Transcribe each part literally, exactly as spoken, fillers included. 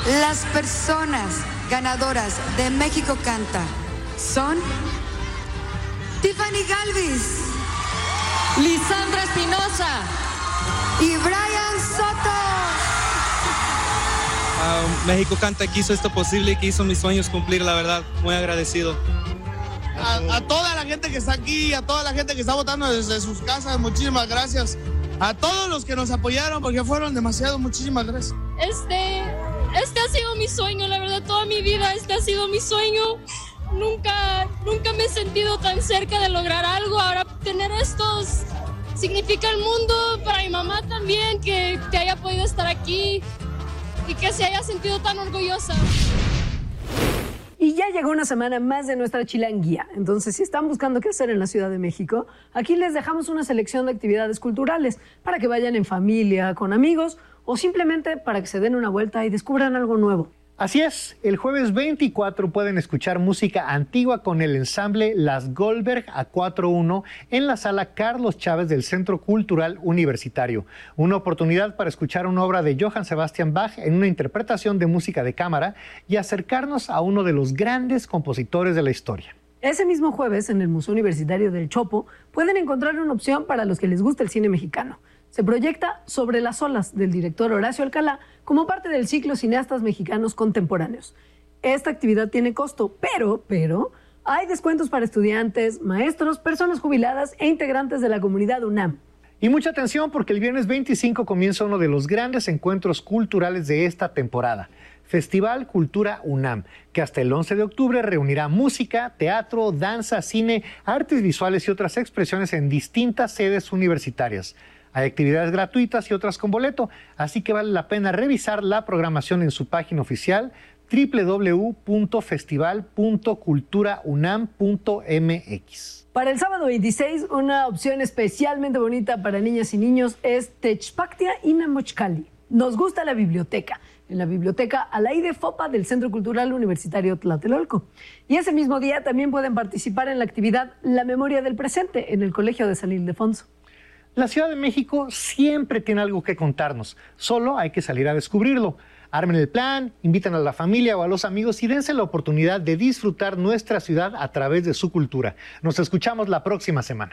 Las personas ganadoras de México Canta son Tiffany Galvis, Lisandra Espinosa y Brian Soto. Uh, México Canta que hizo esto posible y que hizo mis sueños cumplir, la verdad, muy agradecido. A, a toda la gente que está aquí, a toda la gente que está votando desde sus casas, muchísimas gracias. A todos los que nos apoyaron, porque fueron demasiado, muchísimas gracias. Este, este ha sido mi sueño, la verdad, toda mi vida este ha sido mi sueño. Nunca, nunca me he sentido tan cerca de lograr algo. Ahora tener estos significa el mundo, para mi mamá también, que, que haya podido estar aquí y que se haya sentido tan orgullosa. Y ya llegó una semana más de nuestra chilanguía. Entonces, si están buscando qué hacer en la Ciudad de México, aquí les dejamos una selección de actividades culturales para que vayan en familia, con amigos o simplemente para que se den una vuelta y descubran algo nuevo. Así es, el jueves veinticuatro pueden escuchar música antigua con el ensamble Las Goldberg a cuatro uno en la sala Carlos Chávez del Centro Cultural Universitario. Una oportunidad para escuchar una obra de Johann Sebastian Bach en una interpretación de música de cámara y acercarnos a uno de los grandes compositores de la historia. Ese mismo jueves, en el Museo Universitario del Chopo, pueden encontrar una opción para los que les gusta el cine mexicano. Se proyecta Sobre las olas, del director Horacio Alcalá, como parte del ciclo Cineastas Mexicanos Contemporáneos. Esta actividad tiene costo, pero, pero, hay descuentos para estudiantes, maestros, personas jubiladas e integrantes de la comunidad UNAM. Y mucha atención porque el viernes veinticinco comienza uno de los grandes encuentros culturales de esta temporada. Festival Cultura UNAM, que hasta el once de octubre reunirá música, teatro, danza, cine, artes visuales y otras expresiones en distintas sedes universitarias. Hay actividades gratuitas y otras con boleto, así que vale la pena revisar la programación en su página oficial doble u doble u doble u punto festival punto cultura unam punto m x. Para el sábado veintiséis, una opción especialmente bonita para niñas y niños es Techpactia Inamochcali. Nos gusta la biblioteca, en la biblioteca Alaide Fopa del Centro Cultural Universitario Tlatelolco. Y ese mismo día también pueden participar en la actividad La Memoria del Presente en el Colegio de San Ildefonso. La Ciudad de México siempre tiene algo que contarnos, solo hay que salir a descubrirlo. Armen el plan, inviten a la familia o a los amigos y dense la oportunidad de disfrutar nuestra ciudad a través de su cultura. Nos escuchamos la próxima semana.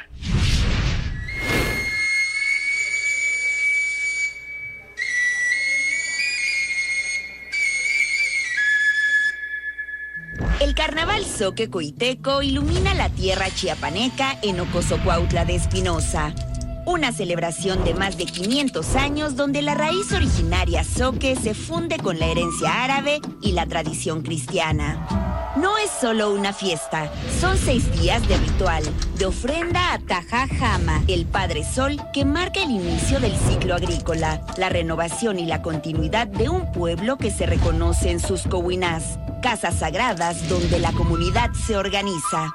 El Carnaval Zoque Coiteco ilumina la tierra chiapaneca en Ocosocuautla de Espinosa. Una celebración de más de quinientos años donde la raíz originaria zoque se funde con la herencia árabe y la tradición cristiana. No es solo una fiesta, son seis días de ritual, de ofrenda a Tajajama, el Padre Sol, que marca el inicio del ciclo agrícola, la renovación y la continuidad de un pueblo que se reconoce en sus cohuinás, casas sagradas donde la comunidad se organiza.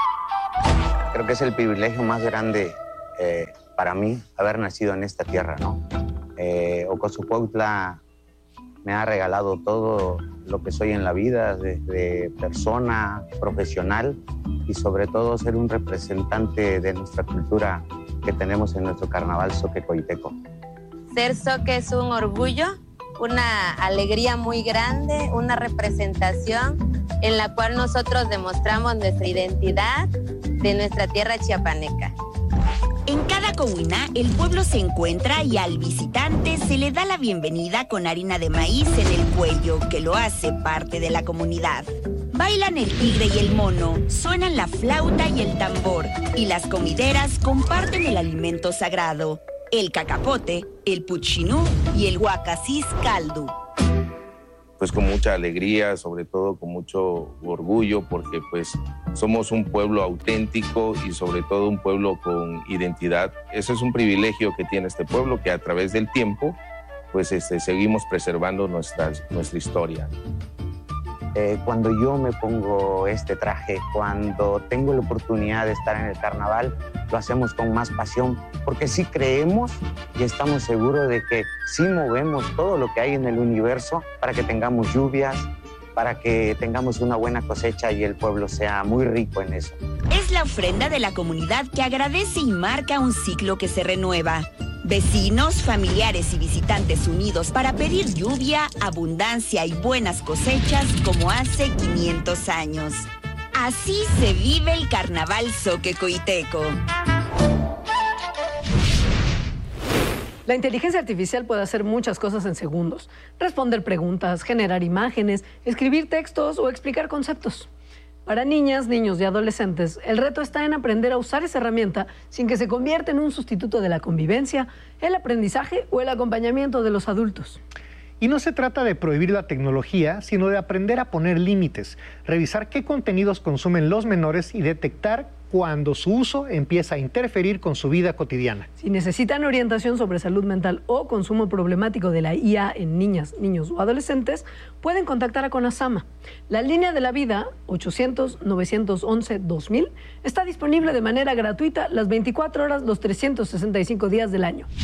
Creo que es el privilegio más grande eh, para mí haber nacido en esta tierra, ¿no? Eh, Ocosocuautla me ha regalado todo lo que soy en la vida, desde persona, profesional y sobre todo ser un representante de nuestra cultura que tenemos en nuestro carnaval Zoque Coiteco. Ser zoque es un orgullo, una alegría muy grande, una representación en la cual nosotros demostramos nuestra identidad de nuestra tierra chiapaneca. En cada cohuiná, el pueblo se encuentra y al visitante se le da la bienvenida con harina de maíz en el cuello, que lo hace parte de la comunidad. Bailan el tigre y el mono, suenan la flauta y el tambor, y las comideras comparten el alimento sagrado, el cacapote, el puchinú y el huacasís caldo. Pues con mucha alegría, sobre todo con mucho orgullo, porque pues somos un pueblo auténtico y sobre todo un pueblo con identidad. Eso es un privilegio que tiene este pueblo, que a través del tiempo pues este, seguimos preservando nuestra, nuestra historia. Eh, cuando yo me pongo este traje, cuando tengo la oportunidad de estar en el carnaval, lo hacemos con más pasión, porque sí creemos y estamos seguros de que sí movemos todo lo que hay en el universo para que tengamos lluvias, para que tengamos una buena cosecha y el pueblo sea muy rico en eso. Es la ofrenda de la comunidad que agradece y marca un ciclo que se renueva. Vecinos, familiares y visitantes unidos para pedir lluvia, abundancia y buenas cosechas como hace quinientos años. Así se vive el carnaval zoque-coiteco. La inteligencia artificial puede hacer muchas cosas en segundos. Responder preguntas, generar imágenes, escribir textos o explicar conceptos. Para niñas, niños y adolescentes, el reto está en aprender a usar esa herramienta sin que se convierta en un sustituto de la convivencia, el aprendizaje o el acompañamiento de los adultos. Y no se trata de prohibir la tecnología, sino de aprender a poner límites, revisar qué contenidos consumen los menores y detectar cuando su uso empieza a interferir con su vida cotidiana. Si necesitan orientación sobre salud mental o consumo problemático de la I A en niñas, niños o adolescentes, pueden contactar a CONASAMA. La línea de la vida, ochocientos, novecientos once, dos mil, está disponible de manera gratuita las veinticuatro horas, los trescientos sesenta y cinco días del año.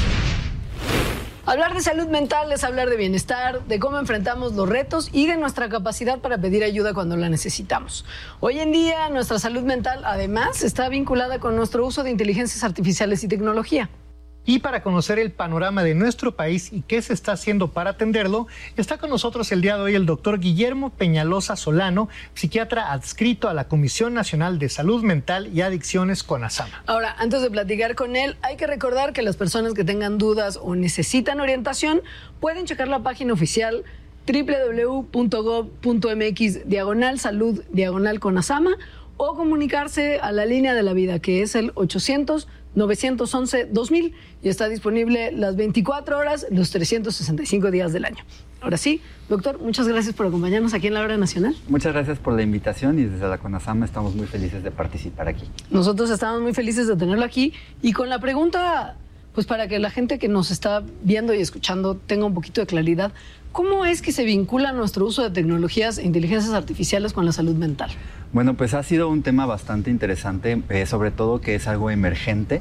Hablar de salud mental es hablar de bienestar, de cómo enfrentamos los retos y de nuestra capacidad para pedir ayuda cuando la necesitamos. Hoy en día, nuestra salud mental, además, está vinculada con nuestro uso de inteligencias artificiales y tecnología. Y para conocer el panorama de nuestro país y qué se está haciendo para atenderlo, está con nosotros el día de hoy el doctor Guillermo Peñalosa Solano, psiquiatra adscrito a la Comisión Nacional de Salud Mental y Adicciones CONASAMA. Ahora, antes de platicar con él, hay que recordar que las personas que tengan dudas o necesitan orientación pueden checar la página oficial doble u doble u doble u punto gob punto m x diagonal salud diagonal CONASAMA o comunicarse a la línea de la vida, que es el ochocientos, novecientos once, dos mil, y está disponible las veinticuatro horas, los trescientos sesenta y cinco días del año. Ahora sí, doctor, muchas gracias por acompañarnos aquí en La Hora Nacional. Muchas gracias por la invitación y desde la CONASAMA estamos muy felices de participar aquí. Nosotros estamos muy felices de tenerlo aquí y con la pregunta, pues para que la gente que nos está viendo y escuchando tenga un poquito de claridad, ¿cómo es que se vincula nuestro uso de tecnologías e inteligencias artificiales con la salud mental? Bueno, pues ha sido un tema bastante interesante, eh, sobre todo que es algo emergente,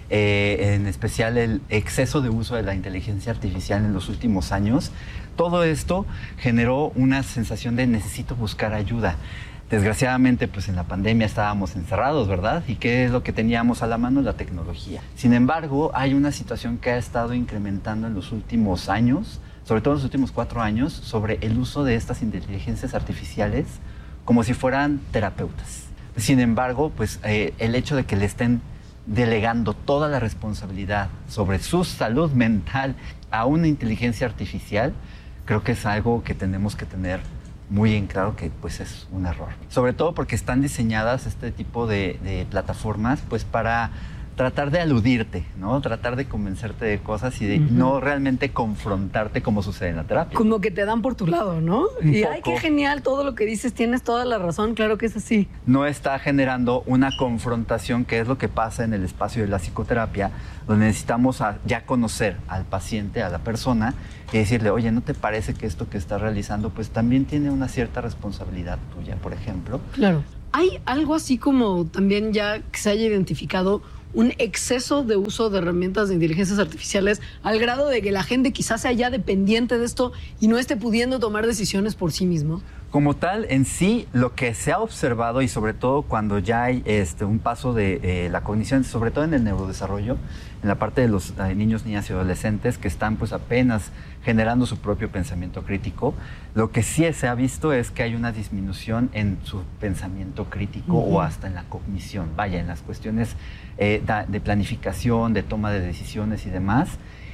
eh, en especial el exceso de uso de la inteligencia artificial en los últimos años. Todo esto generó una sensación de necesito buscar ayuda. Desgraciadamente, pues en la pandemia estábamos encerrados, ¿verdad? ¿Y qué es lo que teníamos a la mano? La tecnología. Sin embargo, hay una situación que ha estado incrementando en los últimos años, sobre todo en los últimos cuatro años, sobre el uso de estas inteligencias artificiales como si fueran terapeutas. Sin embargo, pues eh, el hecho de que le estén delegando toda la responsabilidad sobre su salud mental a una inteligencia artificial, creo que es algo que tenemos que tener muy en claro que pues es un error. Sobre todo porque están diseñadas este tipo de, de plataformas pues para tratar de aludirte, ¿no? Tratar de convencerte de cosas y de uh-huh. no realmente confrontarte como sucede en la terapia. Como que te dan por tu lado, ¿no? Un y poco. Ay, qué genial todo lo que dices, tienes toda la razón, claro que es así. No está generando una confrontación, que es lo que pasa en el espacio de la psicoterapia, donde necesitamos a, ya conocer al paciente, a la persona, y decirle, oye, ¿no te parece que esto que estás realizando pues también tiene una cierta responsabilidad tuya, por ejemplo? Claro. ¿Hay algo así como también ya que se haya identificado un exceso de uso de herramientas de inteligencias artificiales al grado de que la gente quizás sea ya dependiente de esto y no esté pudiendo tomar decisiones por sí mismo? Como tal, en sí, lo que se ha observado y sobre todo cuando ya hay este, un paso de eh, la cognición, sobre todo en el neurodesarrollo, en la parte de los eh, niños, niñas y adolescentes que están pues apenas generando su propio pensamiento crítico, lo que sí se ha visto es que hay una disminución en su pensamiento crítico uh-huh. o hasta en la cognición, vaya, en las cuestiones eh, de planificación, de toma de decisiones y demás,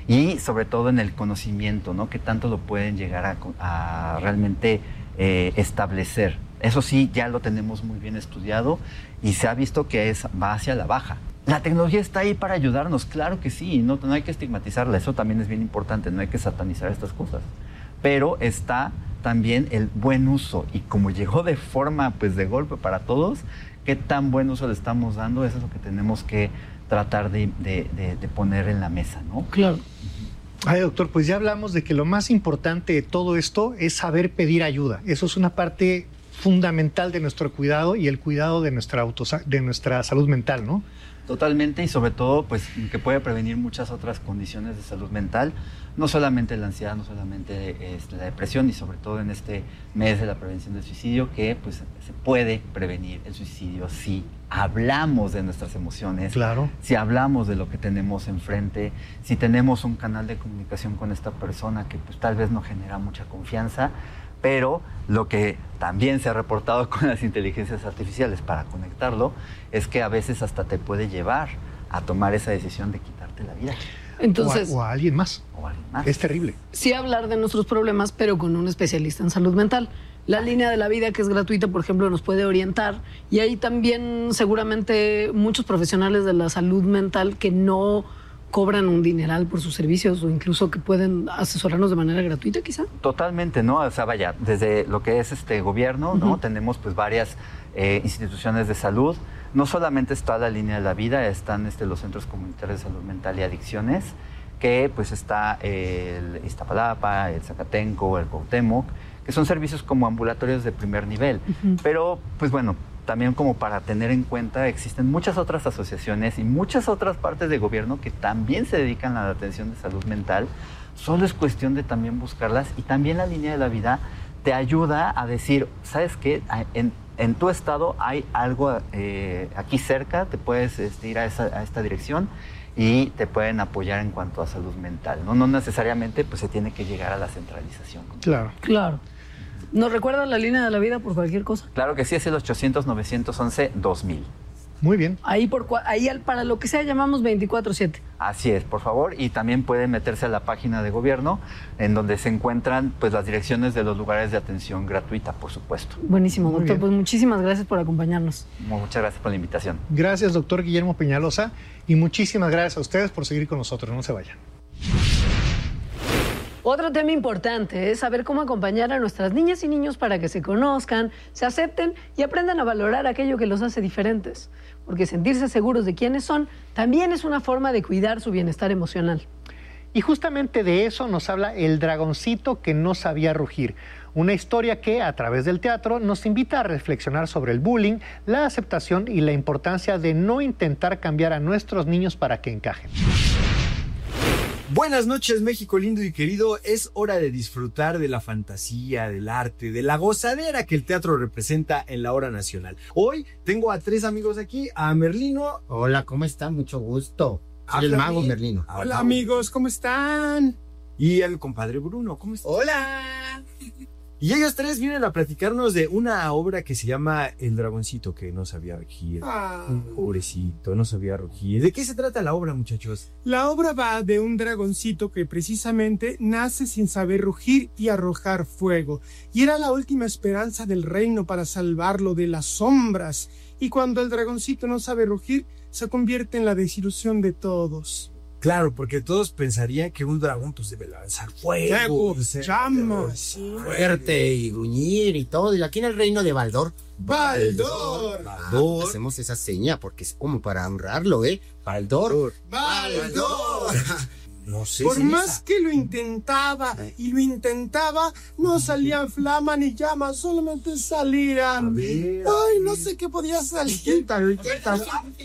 y sobre todo en el conocimiento, ¿no? Que tanto lo pueden llegar a, a realmente eh, establecer. Eso sí, ya lo tenemos muy bien estudiado y se ha visto que es, va hacia la baja. La tecnología está ahí para ayudarnos, claro que sí, no, no hay que estigmatizarla, eso también es bien importante, no hay que satanizar estas cosas. Pero está también el buen uso y como llegó de forma, pues de golpe para todos, qué tan buen uso le estamos dando, eso es lo que tenemos que tratar de, de, de, de poner en la mesa, ¿no? Claro. Uh-huh. Ay, doctor, pues ya hablamos de que lo más importante de todo esto es saber pedir ayuda. Eso es una parte fundamental de nuestro cuidado y el cuidado de nuestra, auto, de nuestra salud mental, ¿no? Totalmente, y sobre todo, pues, que puede prevenir muchas otras condiciones de salud mental, no solamente la ansiedad, no solamente es la depresión, y sobre todo en este mes de la prevención del suicidio, que pues se puede prevenir el suicidio si hablamos de nuestras emociones, claro, si hablamos de lo que tenemos enfrente, si tenemos un canal de comunicación con esta persona que pues tal vez no genera mucha confianza, pero lo que también se ha reportado con las inteligencias artificiales para conectarlo es que a veces hasta te puede llevar a tomar esa decisión de quitarte la vida. Entonces, o, a, o a alguien más. O a alguien más. Es terrible. Sí hablar de nuestros problemas, pero con un especialista en salud mental. La línea de la vida, que es gratuita, por ejemplo, nos puede orientar. Y hay también seguramente muchos profesionales de la salud mental que no cobran un dineral por sus servicios o incluso que pueden asesorarnos de manera gratuita, quizá. Totalmente, ¿no? O sea, vaya, desde lo que es este gobierno, ¿no? Uh-huh. Tenemos pues varias eh, instituciones de salud. No solamente está la línea de la vida, están este, los centros comunitarios de salud mental y adicciones, que pues está el Iztapalapa, el Zacatenco, el Cuauhtémoc, que son servicios como ambulatorios de primer nivel. Uh-huh. Pero, pues bueno, también como para tener en cuenta, existen muchas otras asociaciones y muchas otras partes de gobierno que también se dedican a la atención de salud mental. Solo es cuestión de también buscarlas, y también la línea de la vida te ayuda a decir, ¿sabes qué? En, en tu estado hay algo eh, aquí cerca, te puedes este, ir a, esa, a esta dirección y te pueden apoyar en cuanto a salud mental, ¿no? No necesariamente pues se tiene que llegar a la centralización. Claro. Claro. ¿Nos recuerdan la línea de la vida por cualquier cosa? Claro que sí, es el ochocientos, novecientos once, dos mil. Muy bien. Ahí, por, ahí para lo que sea llamamos veinticuatro siete. Así es, por favor. Y también pueden meterse a la página de gobierno, en donde se encuentran pues las direcciones de los lugares de atención gratuita, por supuesto. Buenísimo, doctor. Pues muchísimas gracias por acompañarnos. Muchas gracias por la invitación. Gracias, doctor Guillermo Peñalosa. Y muchísimas gracias a ustedes por seguir con nosotros. No se vayan. Otro tema importante es saber cómo acompañar a nuestras niñas y niños para que se conozcan, se acepten y aprendan a valorar aquello que los hace diferentes. Porque sentirse seguros de quiénes son también es una forma de cuidar su bienestar emocional. Y justamente de eso nos habla El dragoncito que no sabía rugir. Una historia que, a través del teatro, nos invita a reflexionar sobre el bullying, la aceptación y la importancia de no intentar cambiar a nuestros niños para que encajen. Buenas noches, México lindo y querido. Es hora de disfrutar de la fantasía, del arte, de la gozadera que el teatro representa en la hora nacional. Hoy tengo a tres amigos aquí, a Merlino. Hola, ¿cómo están? Mucho gusto. Soy el mago Merlino. Hola, amigos, ¿cómo están? Y el compadre Bruno, ¿cómo estás? Hola. Y ellos tres vienen a platicarnos de una obra que se llama El dragoncito que no sabía rugir. Ah. Pobrecito, no sabía rugir. ¿De qué se trata la obra, muchachos? La obra va de un dragoncito que precisamente nace sin saber rugir y arrojar fuego. Y era la última esperanza del reino para salvarlo de las sombras. Y cuando el dragoncito no sabe rugir, se convierte en la desilusión de todos. Claro, porque todos pensarían que un dragón pues debe lanzar fuego, llamas, fuerte y gruñir y todo. Y aquí en el reino de Baldor, Baldor, Baldor, hacemos esa seña porque es como para honrarlo, ¿eh? Baldor, Baldor. No sé. Por si más esa... que lo intentaba y lo intentaba, no salían flama ni llamas, solamente salían. A ver, Ay, no sé qué podía salir. Inténtalo, inténtalo.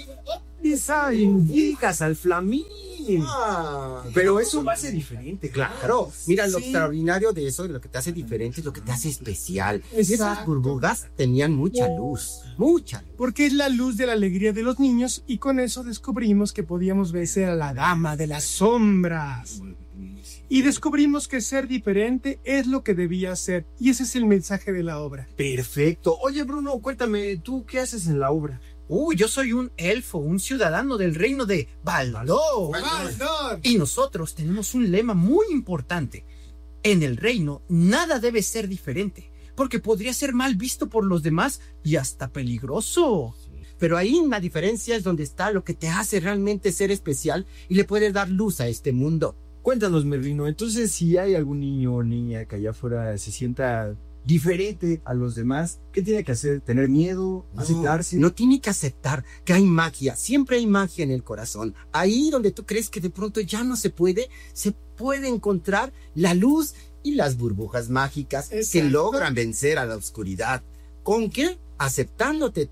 Hijas al flamín. Ah, pero eso va a ser diferente, claro. Claro, mira, lo Sí. extraordinario de eso, lo que te hace diferente es lo que te hace especial. Exacto. Esas burbujas tenían mucha luz, mucha luz. Porque es la luz de la alegría de los niños y con eso descubrimos que podíamos vencer a la dama de las sombras. Y descubrimos que ser diferente es lo que debía ser. Y ese es el mensaje de la obra. Perfecto. Oye, Bruno, cuéntame, ¿tú qué haces en la obra? Uy, yo soy un elfo, un ciudadano del reino de Baldor. ¡Baldor! Y nosotros tenemos un lema muy importante. En el reino, nada debe ser diferente, porque podría ser mal visto por los demás y hasta peligroso. Pero ahí la diferencia es donde está lo que te hace realmente ser especial y le puede dar luz a este mundo. Cuéntanos, Merlino, entonces si hay algún niño o niña que allá afuera se sienta diferente a los demás, ¿qué tiene que hacer? ¿Tener miedo? No, ¿Aceptarse? No tiene que aceptar que hay magia, siempre hay magia en el corazón. Ahí donde tú crees que de pronto ya no se puede, se puede encontrar la luz y las burbujas mágicas Exacto. que logran vencer a la oscuridad. ¿Con qué? Aceptándote tú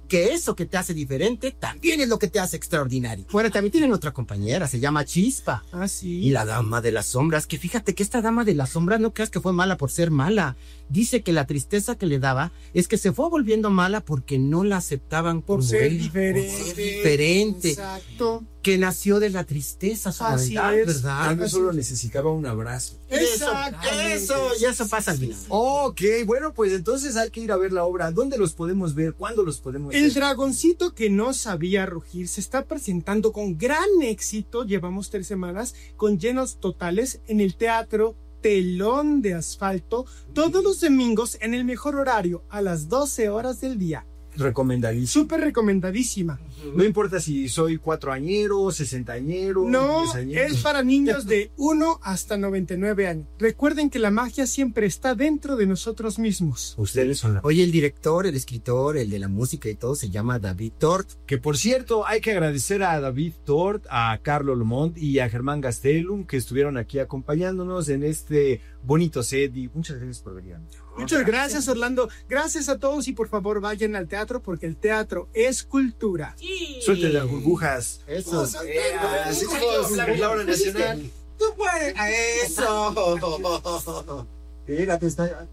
que eso que te hace diferente también es lo que te hace extraordinario. Bueno, también tienen otra compañera, se llama Chispa. Ah, sí. Y la dama de las sombras, que fíjate que esta dama de las sombras no creas que fue mala por ser mala. Dice que la tristeza que le daba es que se fue volviendo mala porque no la aceptaban por como ser era, diferente. Por ser diferente. Exacto. Que nació de la tristeza, Así ¿verdad? es. ¿verdad? Tal vez solo necesitaba un abrazo. Exacto. Eso, y eso pasa al final. Ok, bueno, pues entonces hay que ir a ver la obra. ¿Dónde los podemos ver? ¿Cuándo los podemos ver? El dragoncito que no sabía rugir se está presentando con gran éxito. Llevamos tres semanas con llenos totales en el Teatro Telón de Asfalto, todos los domingos en el mejor horario, a las doce horas del día. Recomendadísima. Súper recomendadísima. No importa si soy cuatroañero, sesentañero, No, diez es para niños de uno hasta noventa y nueve años. Recuerden que la magia siempre está dentro de nosotros mismos. Ustedes son la... Oye, el director, el escritor, el de la música y todo se llama David Tort. Que por cierto, hay que agradecer a David Tort, a Carlo Lomont y a Germán Gastelum que estuvieron aquí acompañándonos en este bonito set y muchas gracias por venir. Muchas gracias, Orlando. Gracias a todos y por favor vayan al teatro porque el teatro es cultura. Sí. Suelten las burbujas. Eso. Oh, eh, así es la hora nacional. Tú puedes. Eso. Fíjate, está...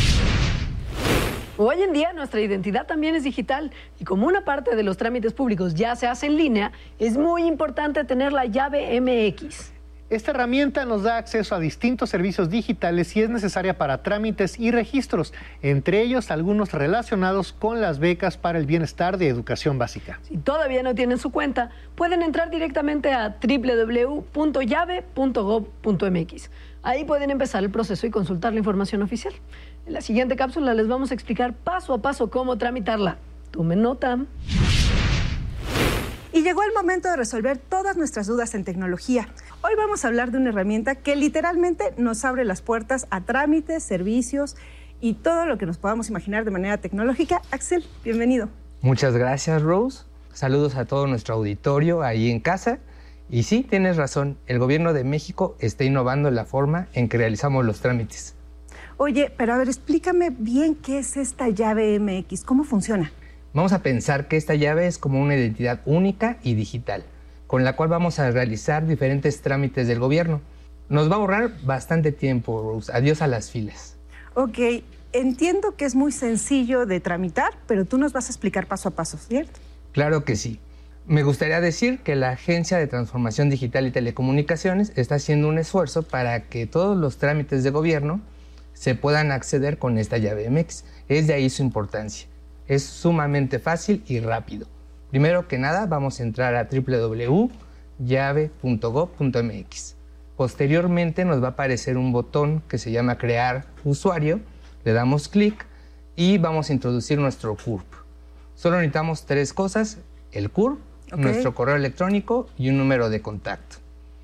Hoy en día nuestra identidad también es digital y como una parte de los trámites públicos ya se hace en línea, es muy importante tener la llave M X. Esta herramienta nos da acceso a distintos servicios digitales y es necesaria para trámites y registros, entre ellos algunos relacionados con las becas para el bienestar de educación básica. Si todavía no tienen su cuenta, pueden entrar directamente a doble u doble u doble u punto llave punto gob punto m x. Ahí pueden empezar el proceso y consultar la información oficial. En la siguiente cápsula les vamos a explicar paso a paso cómo tramitarla. Tomen nota. Y llegó el momento de resolver todas nuestras dudas en tecnología. Hoy vamos a hablar de una herramienta que literalmente nos abre las puertas a trámites, servicios y todo lo que nos podamos imaginar de manera tecnológica. Axel, bienvenido. Muchas gracias, Rose. Saludos a todo nuestro auditorio ahí en casa. Y sí, tienes razón, el gobierno de México está innovando la forma en que realizamos los trámites. Oye, pero a ver, explícame bien qué es esta llave M X, ¿cómo funciona? Vamos a pensar que esta llave es como una identidad única y digital, con la cual vamos a realizar diferentes trámites del gobierno. Nos va a ahorrar bastante tiempo, Rose. Adiós a las filas. Ok, entiendo que es muy sencillo de tramitar, pero tú nos vas a explicar paso a paso, ¿cierto? Claro que sí. Me gustaría decir que la Agencia de Transformación Digital y Telecomunicaciones está haciendo un esfuerzo para que todos los trámites de gobierno se puedan acceder con esta llave M X. Es de ahí su importancia. Es sumamente fácil y rápido. Primero que nada, vamos a entrar a doble u doble u doble u punto llave punto gob punto m x. Posteriormente nos va a aparecer un botón que se llama Crear usuario. Le damos clic y vamos a introducir nuestro C U R P. Solo necesitamos tres cosas: el C U R P, okay, nuestro correo electrónico y un número de contacto.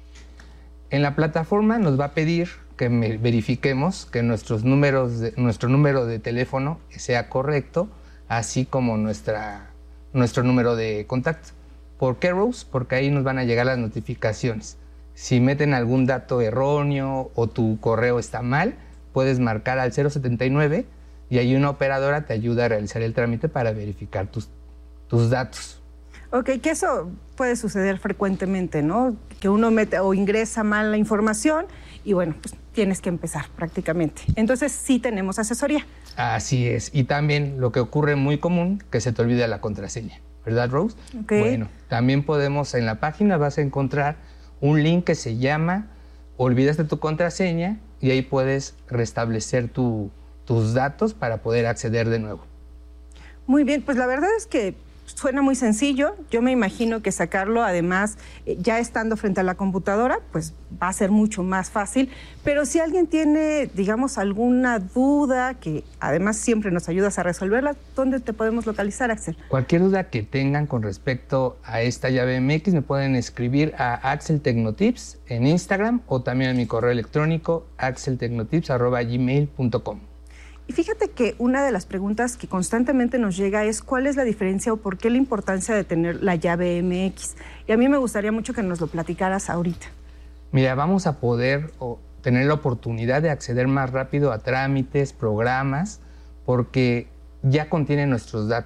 En la plataforma nos va a pedir que verifiquemos que nuestros números de, nuestro número de teléfono sea correcto, así como nuestra, nuestro número de contacto. ¿Por qué, Rose? Porque ahí nos van a llegar las notificaciones. Si meten algún dato erróneo o tu correo está mal, puedes marcar al cero setenta y nueve y ahí una operadora te ayuda a realizar el trámite para verificar tus, tus datos. Ok, que eso puede suceder frecuentemente, ¿no? Que uno mete o ingresa mal la información y bueno, pues tienes que empezar prácticamente. Entonces sí tenemos asesoría. Así es. Y también lo que ocurre muy común, que se te olvida la contraseña. ¿Verdad, Rose? Okay. Bueno, también podemos, en la página vas a encontrar un link que se llama Olvidaste tu contraseña y ahí puedes restablecer tu, tus datos para poder acceder de nuevo. Muy bien, pues la verdad es que suena muy sencillo. Yo me imagino que sacarlo, además, eh, ya estando frente a la computadora, pues va a ser mucho más fácil. Pero si alguien tiene, digamos, alguna duda, que además siempre nos ayudas a resolverla, ¿dónde te podemos localizar, Axel? Cualquier duda que tengan con respecto a esta llave M X me pueden escribir a Axel Tecnotips en Instagram o también a mi correo electrónico axel tecnotips arroba gmail punto com. Y fíjate que una de las preguntas que constantemente nos llega es cuál es la diferencia o por qué la importancia de tener la llave M X. Y a mí me gustaría mucho que nos lo platicaras ahorita. Mira, vamos a poder o, tener la oportunidad de acceder más rápido a trámites, programas, porque ya contiene nuestros datos.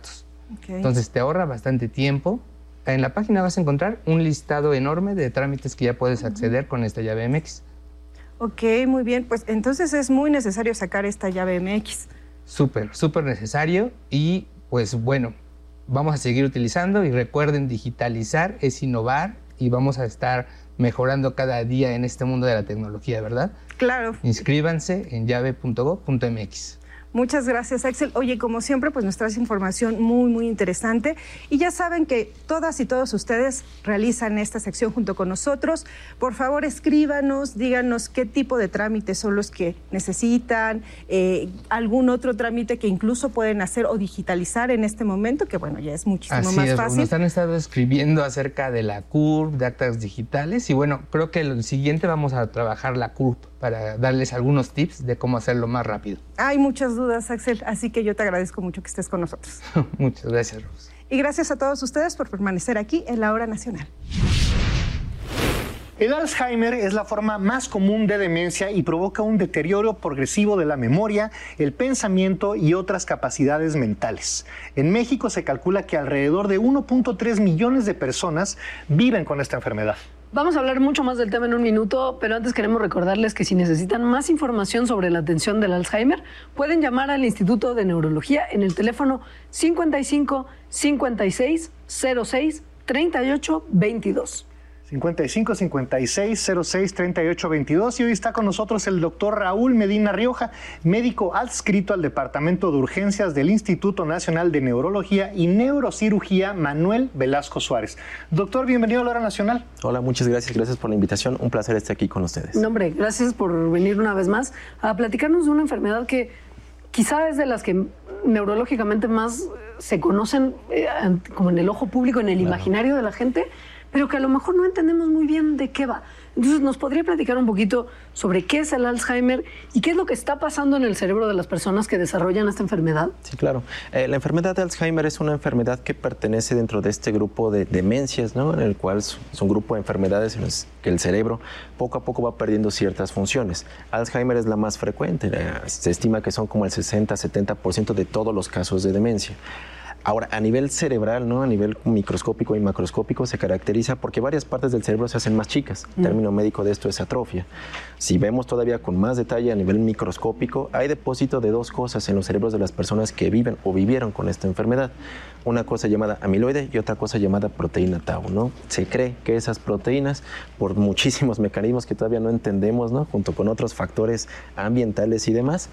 Okay. Entonces te ahorra bastante tiempo. En la página vas a encontrar un listado enorme de trámites que ya puedes acceder uh-huh. con esta llave M X. Ok, muy bien. Pues entonces es muy necesario sacar esta llave M X. Súper, súper necesario y pues bueno, vamos a seguir utilizando y recuerden, digitalizar es innovar y vamos a estar mejorando cada día en este mundo de la tecnología, ¿verdad? Claro. Inscríbanse en llave punto gob punto m x. Muchas gracias, Axel. Oye, como siempre, pues nos traes información muy, muy interesante. Y ya saben que todas y todos ustedes realizan esta sección junto con nosotros. Por favor, escríbanos, díganos qué tipo de trámites son los que necesitan, eh, algún otro trámite que incluso pueden hacer o digitalizar en este momento, que bueno, ya es muchísimo Así más es, fácil. Nos han estado escribiendo acerca de la C U R P, de actas digitales. Y bueno, creo que el siguiente vamos a trabajar la C U R P para darles algunos tips de cómo hacerlo más rápido. Hay muchas dudas, Axel, así que yo te agradezco mucho que estés con nosotros. Muchas gracias, Rose. Y gracias a todos ustedes por permanecer aquí en La Hora Nacional. El Alzheimer es la forma más común de demencia y provoca un deterioro progresivo de la memoria, el pensamiento y otras capacidades mentales. En México se calcula que alrededor de uno punto tres millones de personas viven con esta enfermedad. Vamos a hablar mucho más del tema en un minuto, pero antes queremos recordarles que si necesitan más información sobre la atención del Alzheimer, pueden llamar al Instituto de Neurología en el teléfono cincuenta y cinco, cincuenta y seis, cero seis, treinta y ocho, veintidós. cincuenta y cinco, cincuenta y seis, cero seis, treinta y ocho, veintidós. Y hoy está con nosotros el doctor Raúl Medina Rioja, médico adscrito al Departamento de Urgencias del Instituto Nacional de Neurología y Neurocirugía Manuel Velasco Suárez. Doctor, bienvenido a la Hora Nacional. Hola, muchas gracias. Gracias por la invitación. Un placer estar aquí con ustedes. No, hombre, gracias por venir una vez más a platicarnos de una enfermedad que quizá es de las que neurológicamente más se conocen eh, como en el ojo público, en el claro. imaginario de la gente, pero que a lo mejor no entendemos muy bien de qué va. Entonces, ¿nos podría platicar un poquito sobre qué es el Alzheimer y qué es lo que está pasando en el cerebro de las personas que desarrollan esta enfermedad? Sí, claro. Eh, la enfermedad de Alzheimer es una enfermedad que pertenece dentro de este grupo de demencias, ¿no? En el cual es un grupo de enfermedades en las que el cerebro poco a poco va perdiendo ciertas funciones. Alzheimer es la más frecuente. Eh, se estima que son como el sesenta a setenta por ciento de todos los casos de demencia. Ahora, a nivel cerebral, ¿no? A nivel microscópico y macroscópico, se caracteriza porque varias partes del cerebro se hacen más chicas. El término médico de esto es atrofia. Si vemos todavía con más detalle a nivel microscópico, hay depósito de dos cosas en los cerebros de las personas que viven o vivieron con esta enfermedad. Una cosa llamada amiloide y otra cosa llamada proteína tau, ¿no? Se cree que esas proteínas, por muchísimos mecanismos que todavía no entendemos, ¿no? Junto con otros factores ambientales y demás,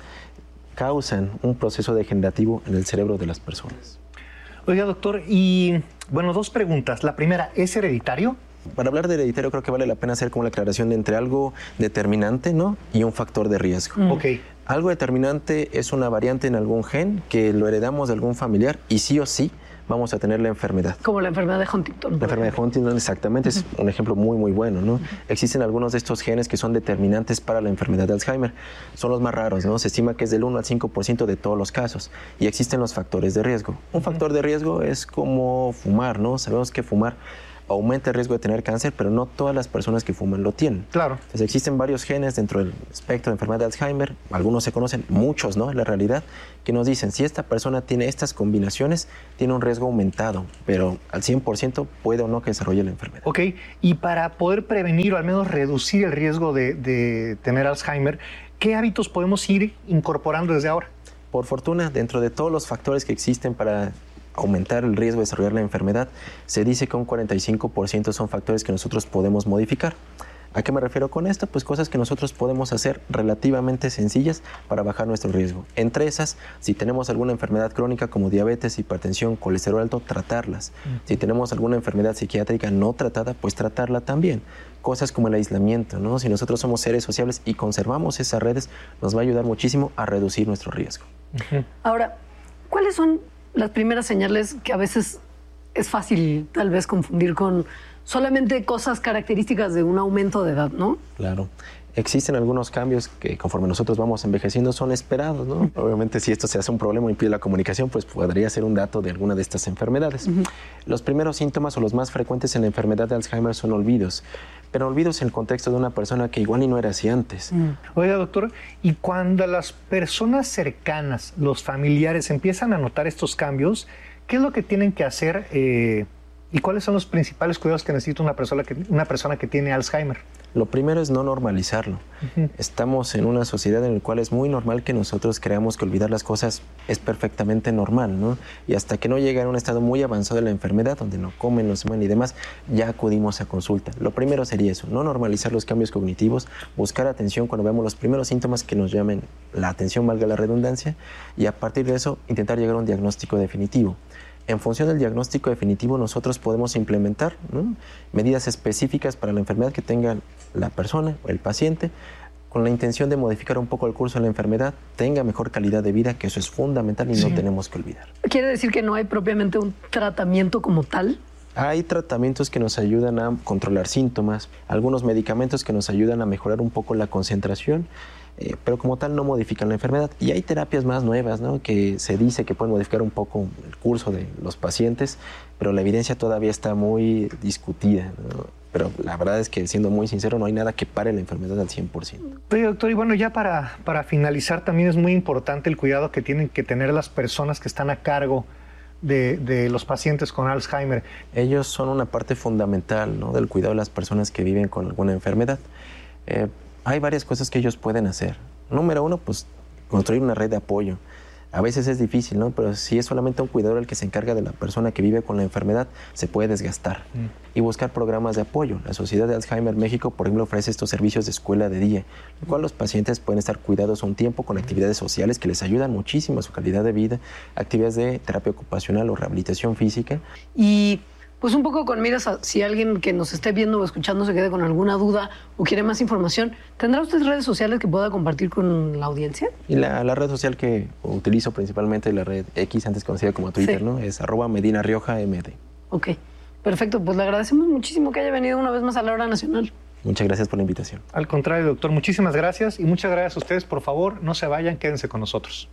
causan un proceso degenerativo en el cerebro de las personas. Oiga, doctor, y bueno, dos preguntas. La primera, ¿es hereditario? Para hablar de hereditario creo que vale la pena hacer como la aclaración de entre algo determinante, ¿no? y un factor de riesgo. Mm. Ok. Algo determinante es una variante en algún gen que lo heredamos de algún familiar y sí o sí vamos a tener la enfermedad. Como la enfermedad de Huntington. La enfermedad de Huntington, exactamente, es un ejemplo muy, muy bueno, ¿no? Existen algunos de estos genes que son determinantes para la enfermedad de Alzheimer. Son los más raros, ¿no? Se estima que es del uno al cinco por ciento de todos los casos. Y existen los factores de riesgo. Un factor de riesgo es como fumar, ¿no? Sabemos que fumar aumenta el riesgo de tener cáncer, pero no todas las personas que fuman lo tienen. Claro. Entonces existen varios genes dentro del espectro de enfermedad de Alzheimer, algunos se conocen, muchos, ¿no? En la realidad, que nos dicen, si esta persona tiene estas combinaciones, tiene un riesgo aumentado, pero al cien por ciento puede o no que desarrolle la enfermedad. Ok, y para poder prevenir o al menos reducir el riesgo de, de tener Alzheimer, ¿qué hábitos podemos ir incorporando desde ahora? Por fortuna, dentro de todos los factores que existen para aumentar el riesgo de desarrollar la enfermedad, se dice que un cuarenta y cinco por ciento son factores que nosotros podemos modificar. ¿A qué me refiero con esto? Pues cosas que nosotros podemos hacer relativamente sencillas para bajar nuestro riesgo. Entre esas, si tenemos alguna enfermedad crónica como diabetes, hipertensión, colesterol alto, tratarlas. Mm. Si tenemos alguna enfermedad psiquiátrica no tratada, pues tratarla también. Cosas como el aislamiento, ¿no? Si nosotros somos seres sociables y conservamos esas redes, nos va a ayudar muchísimo a reducir nuestro riesgo. Uh-huh. Ahora, ¿cuáles son las primeras señales que a veces es fácil tal vez confundir con solamente cosas características de un aumento de edad, ¿no? Claro. Existen algunos cambios que conforme nosotros vamos envejeciendo son esperados, ¿no? Obviamente si esto se hace un problema o impide la comunicación, pues podría ser un dato de alguna de estas enfermedades. Uh-huh. Los primeros síntomas o los más frecuentes en la enfermedad de Alzheimer son olvidos, pero olvidos en el contexto de una persona que igual y no era así antes. Mm. Oiga, doctor, y cuando las personas cercanas, los familiares, empiezan a notar estos cambios, ¿qué es lo que tienen que hacer eh, y cuáles son los principales cuidados que necesita una persona que, una persona que tiene Alzheimer? Lo primero es no normalizarlo. Uh-huh. Estamos en una sociedad en la cual es muy normal que nosotros creamos que olvidar las cosas es perfectamente normal, ¿no? Y hasta que no llega a un estado muy avanzado de la enfermedad, donde no comen, no se mueven y demás, ya acudimos a consulta. Lo primero sería eso, no normalizar los cambios cognitivos, buscar atención cuando vemos los primeros síntomas que nos llamen la atención, valga la redundancia, y a partir de eso intentar llegar a un diagnóstico definitivo. En función del diagnóstico definitivo, nosotros podemos implementar, ¿no?, medidas específicas para la enfermedad que tenga la persona o el paciente, con la intención de modificar un poco el curso de la enfermedad, tenga mejor calidad de vida, que eso es fundamental y sí. no tenemos que olvidar. ¿Quiere decir que no hay propiamente un tratamiento como tal? Hay tratamientos que nos ayudan a controlar síntomas, algunos medicamentos que nos ayudan a mejorar un poco la concentración, Eh, pero como tal no modifican la enfermedad. Y hay terapias más nuevas, ¿no?, que se dice que pueden modificar un poco el curso de los pacientes, pero la evidencia todavía está muy discutida, ¿no? Pero la verdad es que, siendo muy sincero, no hay nada que pare la enfermedad al cien por ciento. Oye, doctor, y bueno, ya para, para finalizar, también es muy importante el cuidado que tienen que tener las personas que están a cargo de, de los pacientes con Alzheimer. Ellos son una parte fundamental, ¿no?, del cuidado de las personas que viven con alguna enfermedad. Eh, Hay varias cosas que ellos pueden hacer. Número uno, pues construir una red de apoyo. A veces es difícil, ¿no? Pero si es solamente un cuidador el que se encarga de la persona que vive con la enfermedad, se puede desgastar. Mm. Y buscar programas de apoyo. La Sociedad de Alzheimer México, por ejemplo, ofrece estos servicios de escuela de día, en el cual los pacientes pueden estar cuidados un tiempo con actividades sociales que les ayudan muchísimo a su calidad de vida, actividades de terapia ocupacional o rehabilitación física. Y pues un poco con miras a si alguien que nos esté viendo o escuchando se quede con alguna duda o quiere más información, ¿tendrá usted redes sociales que pueda compartir con la audiencia? Y la, la red social que utilizo principalmente, la red X, antes conocida como Twitter, sí. ¿no? Es arroba Medina Rioja M D. Ok, perfecto. Pues le agradecemos muchísimo que haya venido una vez más a la Hora Nacional. Muchas gracias por la invitación. Al contrario, doctor, muchísimas gracias y muchas gracias a ustedes. Por favor, no se vayan, quédense con nosotros.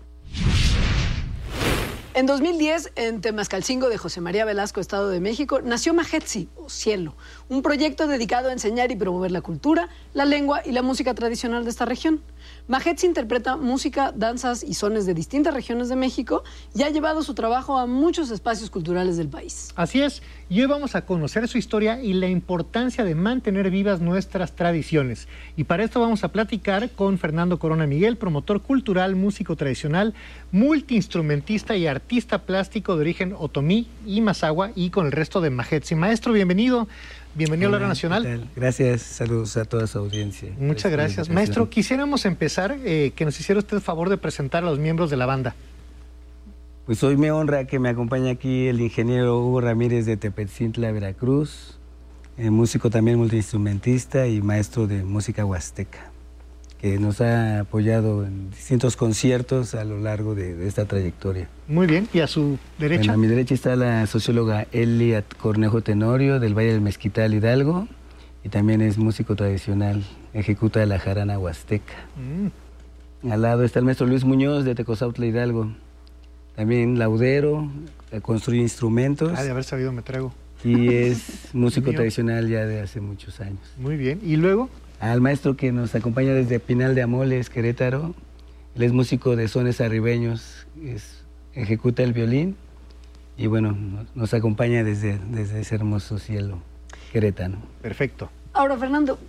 En dos mil diez, en Temascalcingo de José María Velasco, Estado de México, nació Majetsi, o Cielo, un proyecto dedicado a enseñar y promover la cultura, la lengua y la música tradicional de esta región. Majetsi interpreta música, danzas y sones de distintas regiones de México y ha llevado su trabajo a muchos espacios culturales del país. Así es, y hoy vamos a conocer su historia y la importancia de mantener vivas nuestras tradiciones. Y para esto vamos a platicar con Fernando Corona Miguel, promotor cultural, músico tradicional, multiinstrumentista y artista plástico de origen otomí y mazahua, y con el resto de Majetsi. Maestro, bienvenido. Bienvenido Hola, a la Hora Nacional. Gracias, saludos a toda su audiencia. Muchas gracias. Maestro, quisiéramos empezar eh, que nos hiciera usted el favor de presentar a los miembros de la banda. Pues hoy me honra que me acompañe aquí el ingeniero Hugo Ramírez de Tepetzintla, Veracruz, eh, músico también multiinstrumentista y maestro de música huasteca, que nos ha apoyado en distintos conciertos a lo largo de, de esta trayectoria. Muy bien, ¿y a su derecha? Bueno, a mi derecha está la socióloga Elia Cornejo Tenorio, del Valle del Mezquital, Hidalgo, y también es músico tradicional, ejecuta la jarana huasteca. Mm. Al lado está el maestro Luis Muñoz, de Tecozautla, Hidalgo, también laudero, construye instrumentos. Ah, de haber sabido me traigo. Y es músico tradicional ya de hace muchos años. Muy bien, ¿y luego? Al maestro que nos acompaña desde Pinal de Amoles, Querétaro. Él es músico de sones arribeños, es, ejecuta el violín y bueno, nos acompaña desde, desde ese hermoso cielo queretano. Perfecto. Ahora, Fernando,